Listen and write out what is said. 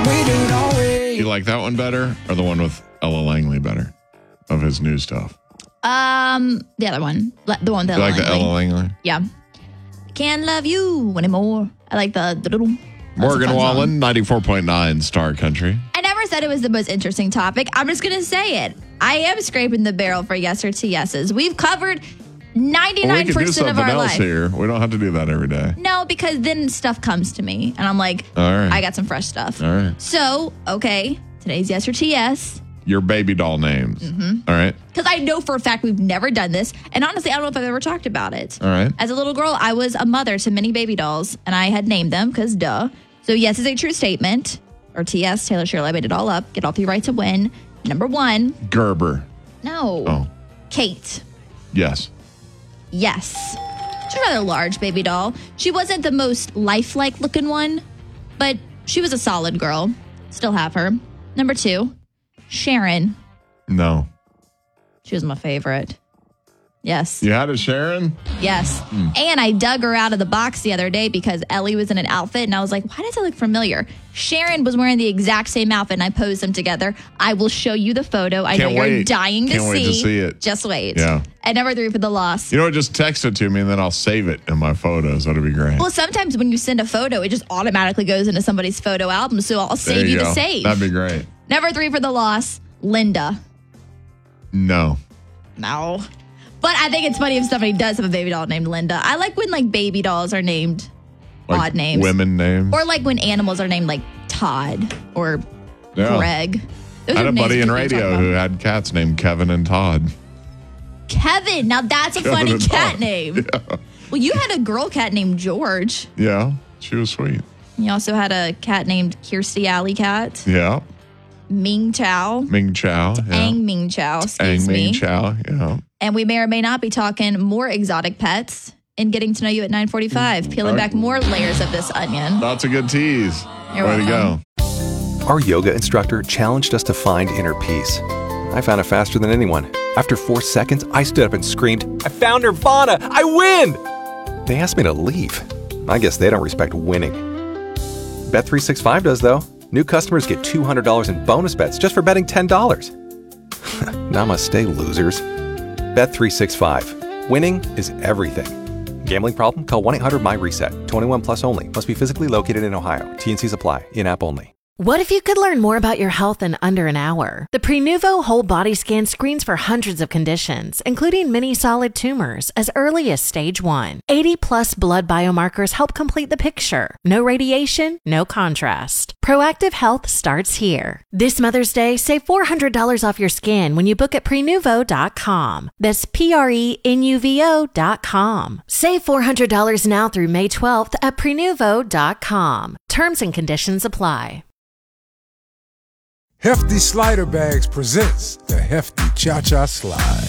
We do it always. You like that one better or the one with Ella Langley better of his new stuff? The other one. The one with You Ella like the Langley. Ella Langley? Yeah. Can't love you anymore. I like the little... Morgan Wallen, 94.9 Star Country. I never said it was the most interesting topic. I'm just going to say it. I am scraping the barrel for yes or TS's. We've covered 99% Well, we can do of something our else life. here. We don't have to do that every day. No, because then stuff comes to me and I'm like, All right. I got some fresh stuff. All right. So, okay, today's yes or TS. Your baby doll names. All right. Because I know for a fact we've never done this. And honestly, I don't know if I've ever talked about it. All right. As a little girl, I was a mother to many baby dolls and I had named them because duh. So yes is a true statement. Or TS, Taylor Shirley, I made it all up. Get all 3 right to win. Number 1. Gerber. No. Oh. Kate. Yes. Yes. She's a rather large baby doll. She wasn't the most lifelike looking one, but she was a solid girl. Still have her. Number 2, Sharon. No. She was my favorite. Yes. You had a Sharon? Yes. And I dug her out of the box the other day because Ellie was in an outfit and I was like, why does it look familiar? Sharon was wearing the exact same outfit and I posed them together. I will show you the photo. I know Can't you're wait. dying to Can't see. wait to see it. Just wait. Yeah. And number 3 for the loss. You know what? Just text it to me and then I'll save it in my photos. That'd be great. Well, sometimes when you send a photo, it just automatically goes into somebody's photo album. So I'll There save you go. the save. That'd be great. Number 3 for the loss, Linda. No. No. But I think it's funny if somebody does have a baby doll named Linda. I like when like baby dolls are named Like odd names. Women names. Or like when animals are named like Todd or Yeah. Greg. Those I had are a names buddy in people talk radio about. who had cats named Kevin and Todd. Kevin. Now that's a Kevin funny and cat Todd. name. Yeah. Well, you had a girl cat named George. Yeah. She was sweet. You also had a cat named Kirstie Alley Cat. Yeah. Ming Chow. Ming Chow. Yeah. Ang Ming Chow, excuse Ang me. Ming Chow. Yeah. And we may or may not be talking more exotic pets in getting to know you at 9:45, peeling back more layers of this onion. That's a good tease. You're Way to welcome. go. Our yoga instructor challenged us to find inner peace. I found it faster than anyone. After 4 seconds, I stood up and screamed, "I found Nirvana! I win!" They asked me to leave. I guess they don't respect winning. Bet365 does, though. New customers get $200 in bonus bets just for betting $10. Namaste, losers. Bet365. Winning is everything. Gambling problem? Call 1-800-MY-RESET. 21 plus only. Must be physically located in Ohio. T&Cs apply. In-app only. What if you could learn more about your health in under an hour? The Prenuvo Whole Body Scan screens for hundreds of conditions, including many solid tumors, as early as stage 1. 80-plus blood biomarkers help complete the picture. No radiation, no contrast. Proactive health starts here. This Mother's Day, save $400 off your scan when you book at Prenuvo.com. That's Prenuvo.com. Save $400 now through May 12th at Prenuvo.com. Terms and conditions apply. Hefty Slider Bags presents the Hefty Cha-Cha Slide.